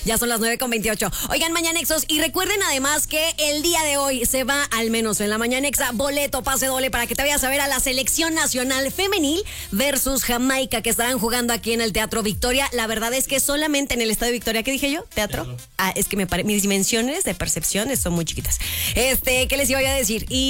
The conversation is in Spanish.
Ya son las 9:28. Oigan, Mañanexos, y recuerden además que el día de hoy se va, al menos en la Mañanexa, boleto, pase doble para que te vayas a ver a la selección nacional femenil versus Jamaica, que estarán jugando aquí en el Teatro Victoria. La verdad es que solamente en el Estadio Victoria, ¿qué dije yo? ¿Teatro? Ah, es que mis dimensiones de percepción son muy chiquitas. ¿Qué les iba a decir?